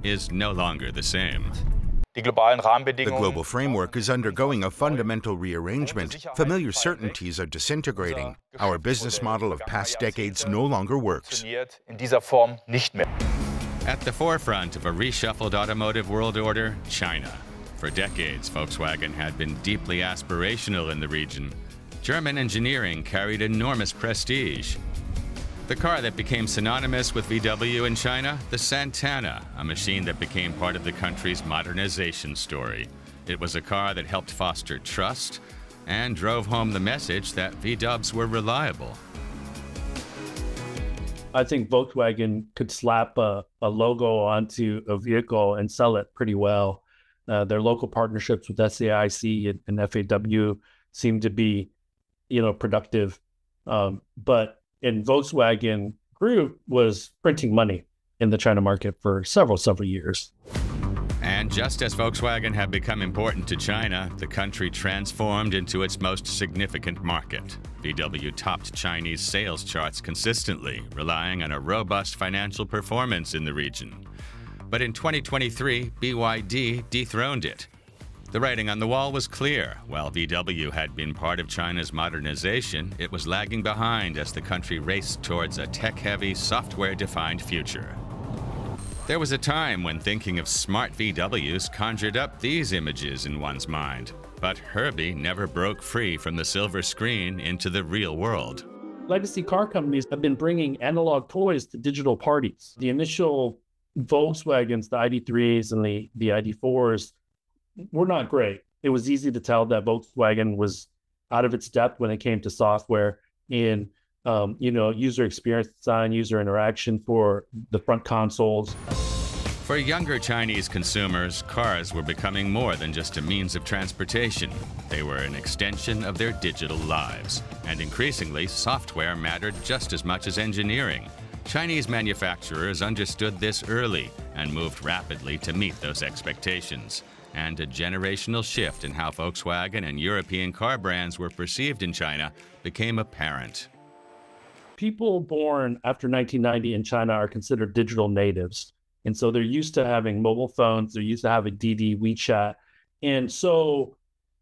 is no longer the same. The global framework is undergoing a fundamental rearrangement. Familiar certainties are disintegrating. Our business model of past decades no longer works. At the forefront of a reshuffled automotive world order, China. For decades, Volkswagen had been deeply aspirational in the region. German engineering carried enormous prestige. The car that became synonymous with VW in China, the Santana, a machine that became part of the country's modernization story. It was a car that helped foster trust and drove home the message that VWs were reliable. I think Volkswagen could slap a logo onto a vehicle and sell it pretty well. Their local partnerships with SAIC and FAW seem to be, productive. But Volkswagen Group was printing money in the China market for several years. And just as Volkswagen had become important to China, the country transformed into its most significant market. VW topped Chinese sales charts consistently, relying on a robust financial performance in the region. But in 2023, BYD dethroned it. The writing on the wall was clear. While VW had been part of China's modernization, it was lagging behind as the country raced towards a tech-heavy, software-defined future. There was a time when thinking of smart VWs conjured up these images in one's mind. But Herbie never broke free from the silver screen into the real world. Legacy car companies have been bringing analog toys to digital parties. The initial Volkswagens, the ID3s and the ID4s, were not great. It was easy to tell that Volkswagen was out of its depth when it came to software in, user experience design, user interaction for the front consoles. For younger Chinese consumers, cars were becoming more than just a means of transportation. They were an extension of their digital lives. And increasingly, software mattered just as much as engineering. Chinese manufacturers understood this early and moved rapidly to meet those expectations. And a generational shift in how Volkswagen and European car brands were perceived in China became apparent. People born after 1990 in China are considered digital natives. And so they're used to having mobile phones, they're used to having Didi, WeChat. And so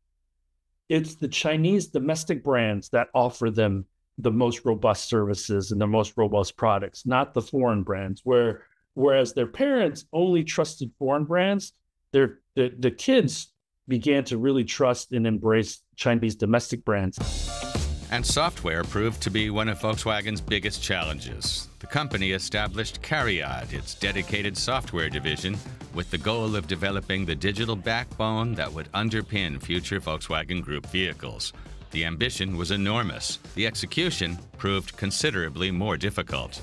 it's the Chinese domestic brands that offer them the most robust services and the most robust products, not the foreign brands, whereas their parents only trusted foreign brands. The kids began to really trust and embrace Chinese domestic brands. And software proved to be one of Volkswagen's biggest challenges. The company established CARIAD, its dedicated software division, with the goal of developing the digital backbone that would underpin future Volkswagen Group vehicles. The ambition was enormous. The execution proved considerably more difficult.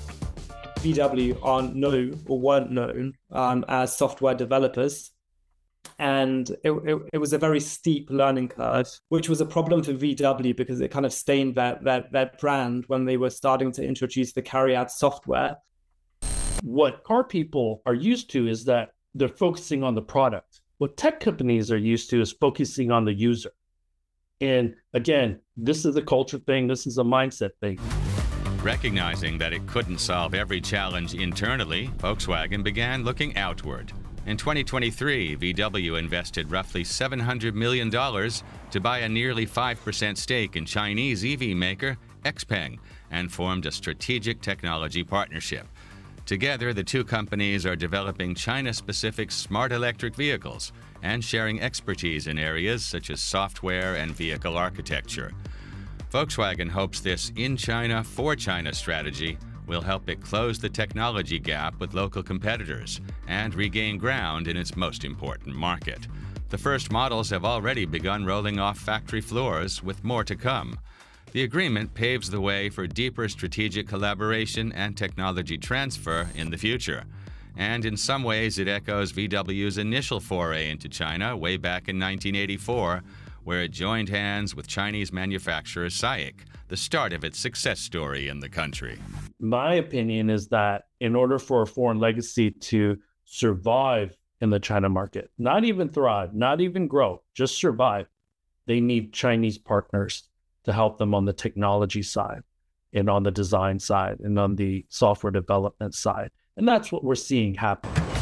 VW weren't known as software developers. And it was a very steep learning curve, which was a problem for VW because it kind of stained that brand when they were starting to introduce the CARIAD software. What car people are used to is that they're focusing on the product. What tech companies are used to is focusing on the user. And again, this is a culture thing, this is a mindset thing. Recognizing that it couldn't solve every challenge internally, Volkswagen began looking outward. In 2023, VW invested roughly $700 million to buy a nearly 5% stake in Chinese EV maker XPeng and formed a strategic technology partnership. Together, the two companies are developing China-specific smart electric vehicles and sharing expertise in areas such as software and vehicle architecture. Volkswagen hopes this in China, for China strategy will help it close the technology gap with local competitors and regain ground in its most important market. The first models have already begun rolling off factory floors, with more to come. The agreement paves the way for deeper strategic collaboration and technology transfer in the future. And in some ways, it echoes VW's initial foray into China way back in 1984, where it joined hands with Chinese manufacturer SAIC, the start of its success story in the country. My opinion is that in order for a foreign legacy to survive in the China market, not even thrive, not even grow, just survive, they need Chinese partners to help them on the technology side and on the design side and on the software development side. And that's what we're seeing happen.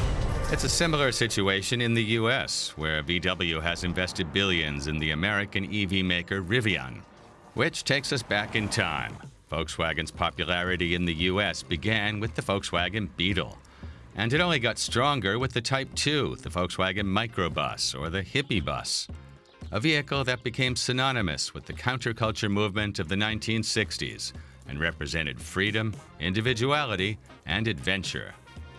It's a similar situation in the US, where VW has invested billions in the American EV maker Rivian. Which takes us back in time. Volkswagen's popularity in the US began with the Volkswagen Beetle. And it only got stronger with the Type 2, the Volkswagen Microbus, or the Hippie Bus. A vehicle that became synonymous with the counterculture movement of the 1960s and represented freedom, individuality, and adventure.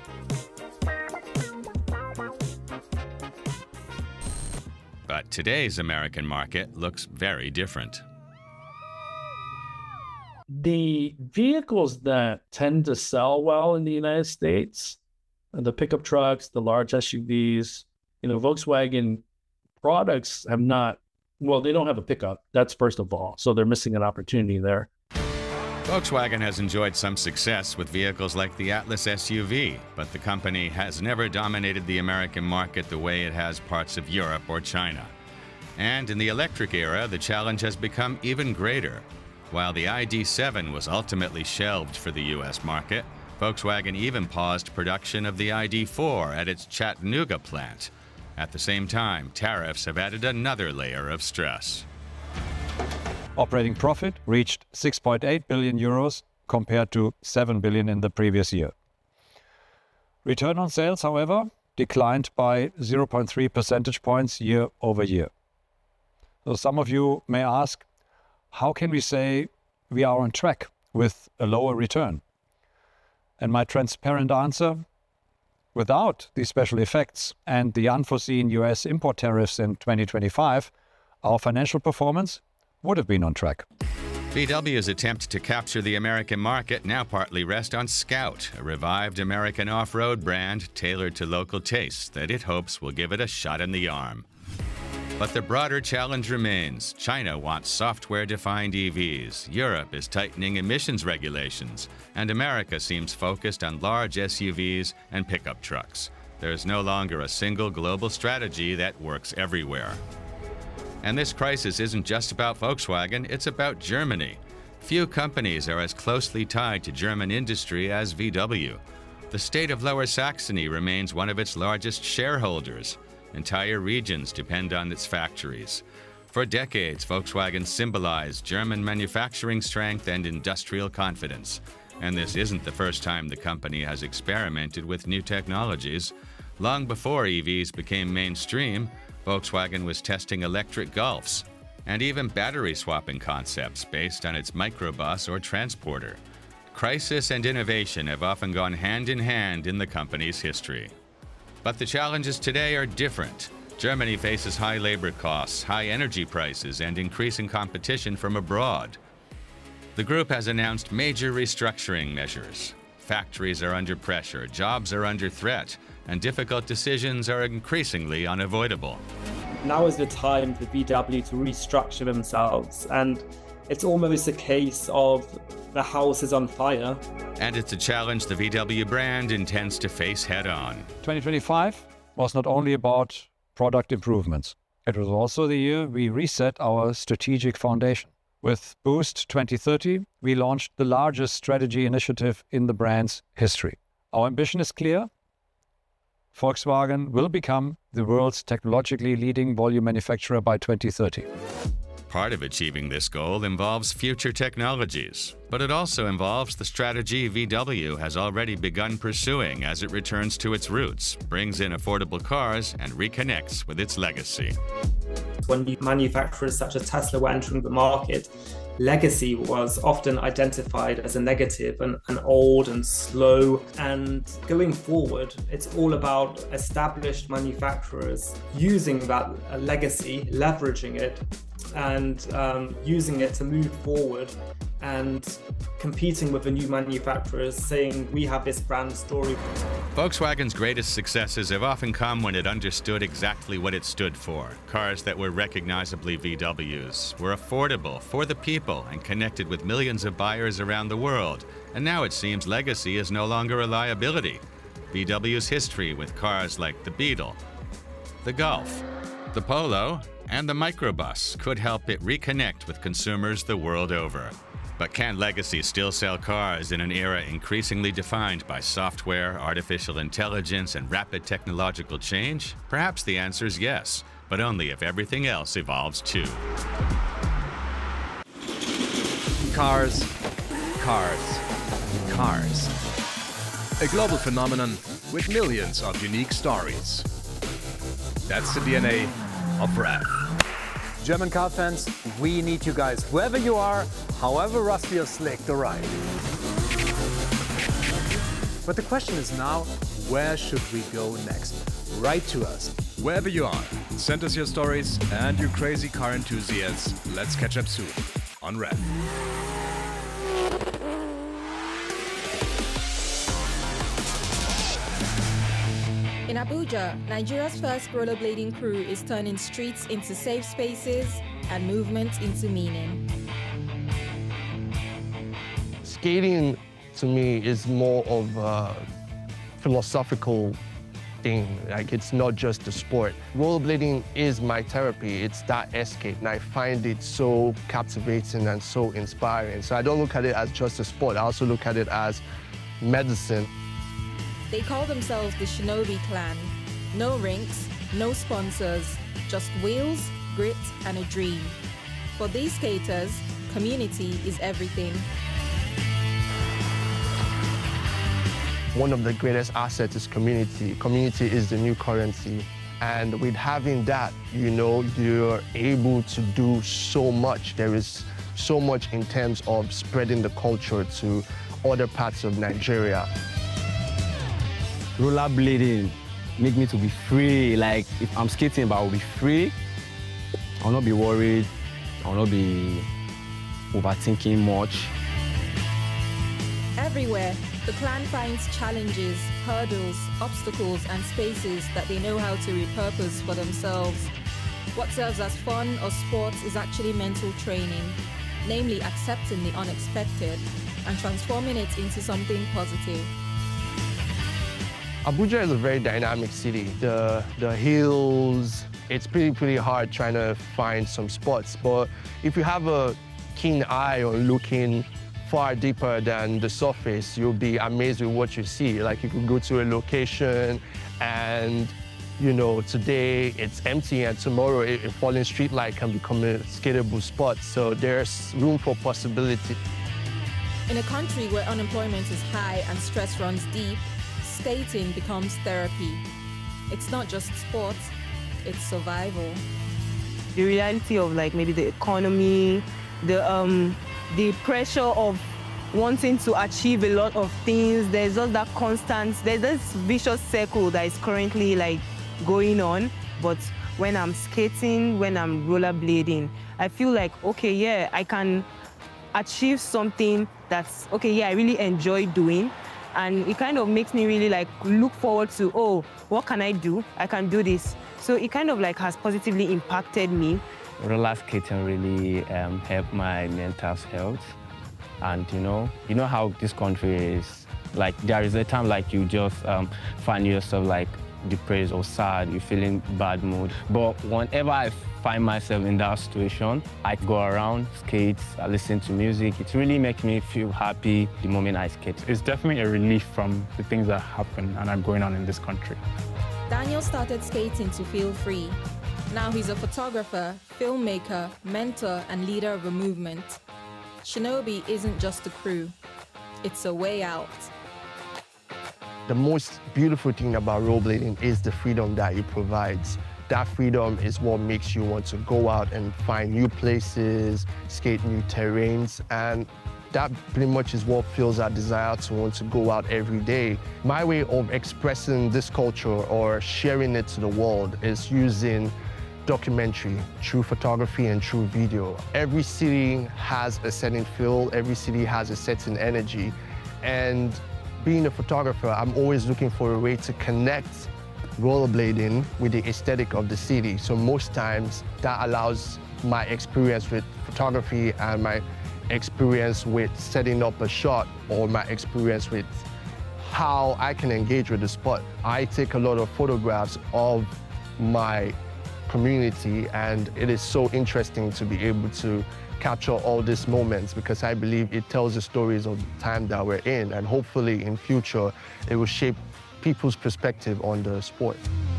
But today's American market looks very different. The vehicles that tend to sell well in the United States, the pickup trucks, the large SUVs, Volkswagen products have not, well, they don't have a pickup. That's first of all. So they're missing an opportunity there. Volkswagen has enjoyed some success with vehicles like the Atlas SUV, but the company has never dominated the American market the way it has parts of Europe or China. And in the electric era, the challenge has become even greater. While the ID.7 was ultimately shelved for the US market, Volkswagen even paused production of the ID.4 at its Chattanooga plant. At the same time, tariffs have added another layer of stress. Operating profit reached 6.8 billion euros compared to 7 billion in the previous year. Return on sales, however, declined by 0.3 percentage points year over year. So some of you may ask, how can we say we are on track with a lower return? And my transparent answer, without the special effects and the unforeseen US import tariffs in 2025, our financial performance would have been on track. VW's attempt to capture the American market now partly rests on Scout, a revived American off-road brand tailored to local tastes that it hopes will give it a shot in the arm. But the broader challenge remains. China wants software-defined EVs, Europe is tightening emissions regulations, and America seems focused on large SUVs and pickup trucks. There is no longer a single global strategy that works everywhere. And this crisis isn't just about Volkswagen, it's about Germany. Few companies are as closely tied to German industry as VW. The state of Lower Saxony remains one of its largest shareholders. Entire regions depend on its factories. For decades, Volkswagen symbolized German manufacturing strength and industrial confidence. And this isn't the first time the company has experimented with new technologies. Long before EVs became mainstream, Volkswagen was testing electric Golfs and even battery swapping concepts based on its microbus or transporter. Crisis and innovation have often gone hand in hand in the company's history. But the challenges today are different. Germany faces high labor costs, high energy prices, and increasing competition from abroad. The group has announced major restructuring measures. Factories are under pressure, jobs are under threat, and difficult decisions are increasingly unavoidable. Now is the time for VW to restructure themselves, and it's almost a case of the house is on fire. And it's a challenge the VW brand intends to face head-on. 2025 was not only about product improvements. It was also the year we reset our strategic foundation. With Boost 2030, we launched the largest strategy initiative in the brand's history. Our ambition is clear. Volkswagen will become the world's technologically leading volume manufacturer by 2030. Part of achieving this goal involves future technologies, but it also involves the strategy VW has already begun pursuing as it returns to its roots, brings in affordable cars, and reconnects with its legacy. When manufacturers such as Tesla were entering the market, legacy was often identified as a negative and old and slow. And going forward, it's all about established manufacturers using that legacy, leveraging it, and using it to move forward and competing with the new manufacturers, saying we have this brand story. Volkswagen's greatest successes have often come when it understood exactly what it stood for. Cars that were recognizably VWs, were affordable, for the people, and connected with millions of buyers around the world. And now it seems legacy is no longer a liability. VW's history with cars like the Beetle, the Golf, the Polo, and the Microbus could help it reconnect with consumers the world over. But can Legacy still sell cars in an era increasingly defined by software, artificial intelligence, and rapid technological change? Perhaps the answer is yes, but only if everything else evolves too. Cars, cars, cars. A global phenomenon with millions of unique stories. That's the DNA of REV. German car fans, we need you guys, wherever you are, however rusty or slick the ride. But the question is now, where should we go next? Write to us. Wherever you are, send us your stories and you crazy car enthusiasts. Let's catch up soon on REV. In Abuja, Nigeria's first rollerblading crew is turning streets into safe spaces and movement into meaning. Skating, to me, is more of a philosophical thing. Like, it's not just a sport. Rollerblading is my therapy. It's that escape, and I find it so captivating and so inspiring. So I don't look at it as just a sport. I also look at it as medicine. They call themselves the Shinobi Clan. No rinks, no sponsors, just wheels, grit, and a dream. For these skaters, community is everything. One of the greatest assets is community. Community is the new currency. And with having that, you know, you're able to do so much. There is so much in terms of spreading the culture to other parts of Nigeria. Rollerblading make me to be free. Like, if I'm skating, but I'll be free. I'll not be worried. I'll not be overthinking much. Everywhere, the clan finds challenges, hurdles, obstacles, and spaces that they know how to repurpose for themselves. What serves as fun or sports is actually mental training, namely accepting the unexpected and transforming it into something positive. Abuja is a very dynamic city. The hills, it's pretty hard trying to find some spots. But if you have a keen eye or looking far deeper than the surface, you'll be amazed with what you see. Like, you could go to a location and, you know, today it's empty and tomorrow a falling street light can become a skatable spot. So there's room for possibility. In a country where unemployment is high and stress runs deep, skating becomes therapy. It's not just sport, it's survival. The reality of, like, maybe the economy, the pressure of wanting to achieve a lot of things, there's just that constant, there's this vicious circle that is currently, like, going on. But when I'm skating, when I'm rollerblading, I feel like, okay, yeah, I can achieve something that's, okay, yeah, I really enjoy doing. And it kind of makes me really, like, look forward to, oh, what can I do? I can do this. So it kind of, like, has positively impacted me. Roller skating really helped my mental health. And you know how this country is. Like, there is a time, like, you just find yourself, like, depressed or sad, you're feeling bad mood. But whenever I find myself in that situation, I go around, skate, I listen to music. It really makes me feel happy the moment I skate. It's definitely a relief from the things that happen and are going on in this country. Daniel started skating to feel free. Now he's a photographer, filmmaker, mentor, and leader of a movement. Shinobi isn't just a crew, it's a way out. The most beautiful thing about rollerblading is the freedom that it provides. That freedom is what makes you want to go out and find new places, skate new terrains, and that pretty much is what fuels our desire to want to go out every day. My way of expressing this culture or sharing it to the world is using documentary, through photography and through video. Every city has a certain feel, every city has a certain energy, and being a photographer, I'm always looking for a way to connect rollerblading with the aesthetic of the city. So most times that allows my experience with photography and my experience with setting up a shot, or my experience with how I can engage with the spot. I take a lot of photographs of my community, and it is so interesting to be able to capture all these moments because I believe it tells the stories of the time that we're in, and hopefully in future it will shape people's perspective on the sport.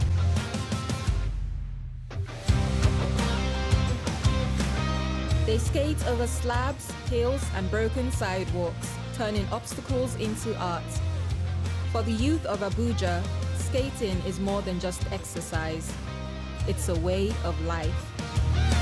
They skate over slabs, hills, and broken sidewalks, turning obstacles into art. For the youth of Abuja, skating is more than just exercise. It's a way of life.